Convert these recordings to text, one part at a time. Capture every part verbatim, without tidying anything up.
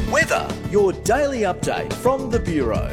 Weather, your daily update from the Bureau.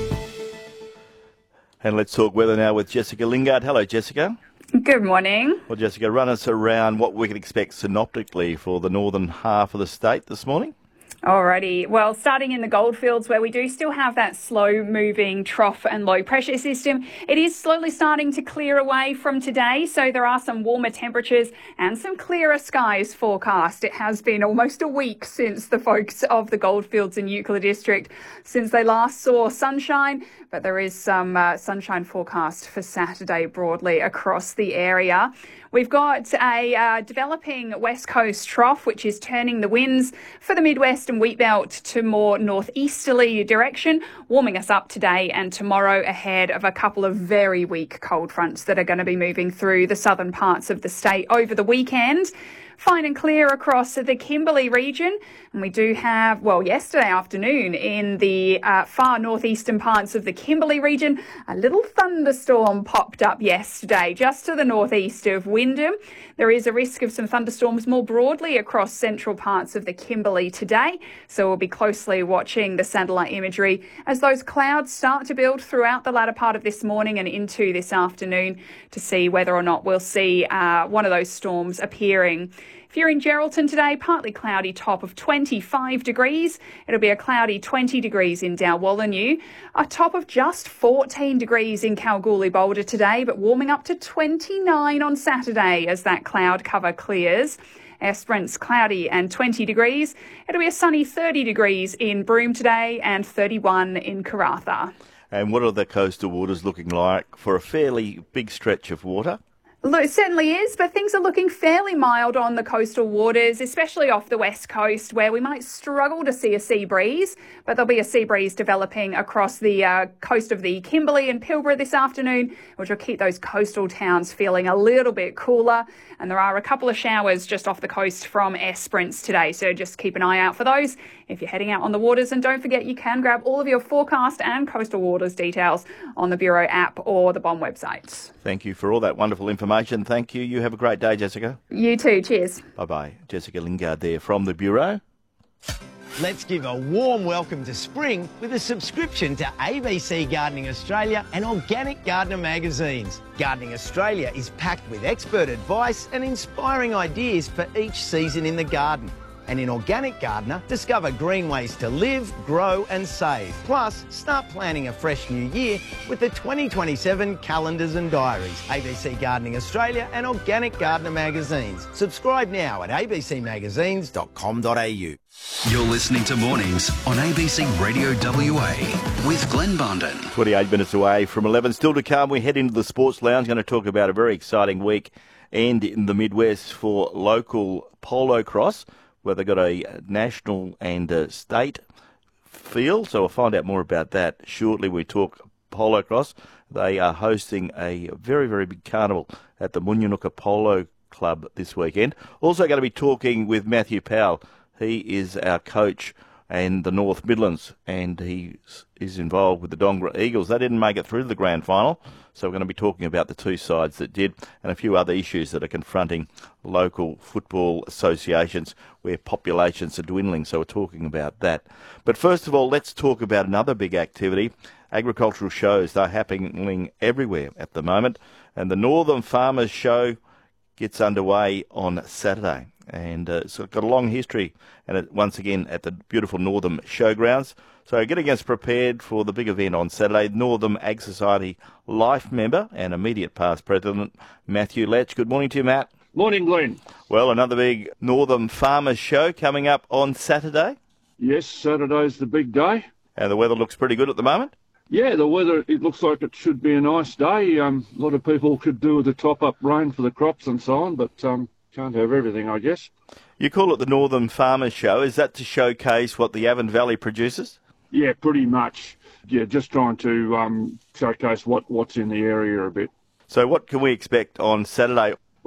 And let's talk weather now with Jessica Lingard. Hello, Jessica. Good morning. Well, Jessica, run us around what we can expect synoptically for the northern half of the state this morning. Alrighty. Well, starting in the goldfields where we do still have that slow-moving trough and low-pressure system, it is slowly starting to clear away from today, so there are some warmer temperatures and some clearer skies forecast. It has been almost a week since the folks of the goldfields in Euclid District, since they last saw sunshine, but there is some uh, sunshine forecast for Saturday broadly across the area. We've got a uh, developing west coast trough, which is turning the winds for the Midwest and wheat belt to more northeasterly direction, warming us up today and tomorrow ahead of a couple of very weak cold fronts that are going to be moving through the southern parts of the state over the weekend. Fine and clear across the Kimberley region. And we do have, well, yesterday afternoon in the uh, far northeastern parts of the Kimberley region, a little thunderstorm popped up yesterday just to the northeast of Wyndham. There is a risk of some thunderstorms more broadly across central parts of the Kimberley today. So we'll be closely watching the satellite imagery as those clouds start to build throughout the latter part of this morning and into this afternoon to see whether or not we'll see uh, one of those storms appearing. If you're in Geraldton today, partly cloudy, top of twenty-five degrees. It'll be a cloudy twenty degrees in Dalwallinu, a top of just fourteen degrees in Kalgoorlie Boulder today, but warming up to twenty-nine on Saturday as that cloud cover clears. Esperance cloudy and twenty degrees. It'll be a sunny thirty degrees in Broome today and thirty-one in Karratha. And what are the coastal waters looking like for a fairly big stretch of water? Look, it certainly is, but things are looking fairly mild on the coastal waters, especially off the west coast, where we might struggle to see a sea breeze, but there'll be a sea breeze developing across the uh, coast of the Kimberley and Pilbara this afternoon, which will keep those coastal towns feeling a little bit cooler. And there are a couple of showers just off the coast from Esperance today, so just keep an eye out for those if you're heading out on the waters. And don't forget, you can grab all of your forecast and coastal waters details on the Bureau app or the B O M website. Thank you for all that wonderful information. Thank you. You have a great day, Jessica. You too. Cheers. Bye-bye. Jessica Lingard there from the Bureau. Let's give a warm welcome to spring with a subscription to A B C Gardening Australia and Organic Gardener magazines. Gardening Australia is packed with expert advice and inspiring ideas for each season in the garden. And in Organic Gardener, discover green ways to live, grow and save. Plus, start planning a fresh new year with the twenty twenty-seven calendars and diaries. A B C Gardening Australia and Organic Gardener magazines. Subscribe now at a b c magazines dot com dot a u. You're listening to Mornings on A B C Radio W A with Glenn Bondon. twenty-eight minutes away from eleven. Still to come, we head into the Sports Lounge. Going to talk about a very exciting week and in the Midwest for local polo cross, where they've got a national and a state field. So we'll find out more about that shortly. We talk polo cross. They are hosting a very, very big carnival at the Munyanuka Polo Club this weekend. Also going to be talking with Matthew Powell. He is our coach in the North Midlands, and he is involved with the Dongara Eagles. They didn't make it through to the grand final, so we're going to be talking about the two sides that did and a few other issues that are confronting local football associations where populations are dwindling, so we're talking about that. But first of all, let's talk about another big activity. Agricultural shows are happening everywhere at the moment, and the Northern Farmers Show gets underway on Saturday. And uh, so it's got a long history, and it, once again at the beautiful Northern Showgrounds. So getting us prepared for the big event on Saturday, Northern Ag Society Life member and immediate past president, Matthew Letch. Good morning to you, Matt. Morning, Glenn. Well, another big Northern Farmers Show coming up on Saturday. Yes, Saturday's the big day. And the weather looks pretty good at the moment. Yeah, the weather, it looks like it should be a nice day. Um, a lot of people could do with the top-up rain for the crops and so on, but um, can't have everything, I guess. You call it the Northern Farmers Show. Is that to showcase what the Avon Valley produces? Yeah, pretty much. Yeah, just trying to um, showcase what, what's in the area a bit. So what can we expect on Saturday?